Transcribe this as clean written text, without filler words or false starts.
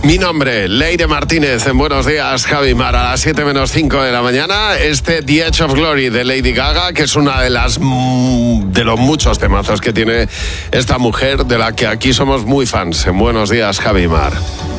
Mi nombre, Leire Martínez, en Buenos Días, Javi Mar, a las 7 menos 5 de la mañana. The Edge of Glory de Lady Gaga, que es una de los muchos temazos que tiene esta mujer, de la que aquí somos muy fans. En Buenos Días, Javi Mar.